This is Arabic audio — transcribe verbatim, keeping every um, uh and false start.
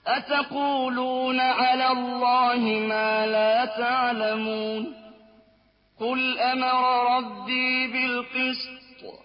أَتَقُولُونَ عَلَى اللَّهِ مَا لَا تَعْلَمُونَ. قُلْ أَمَرَ رَبِّي بِالْقِسْطِ